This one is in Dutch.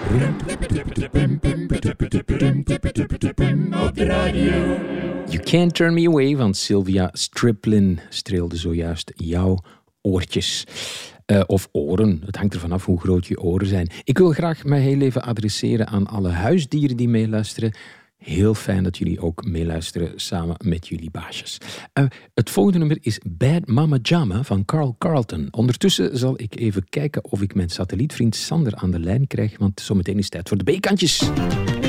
Op de radio. You Can't Turn Me Away van Sylvia Striplin streelde zojuist jouw oortjes. Of oren, het hangt ervan af hoe groot je oren zijn. Ik wil graag mij heel even adresseren aan alle huisdieren die meeluisteren. Heel fijn dat jullie ook meeluisteren samen met jullie baasjes. Het volgende nummer is Bad Mama Jama van Carl Carlton. Ondertussen zal ik even kijken of ik mijn satellietvriend Sander aan de lijn krijg, want zometeen is het tijd voor de B-kantjes.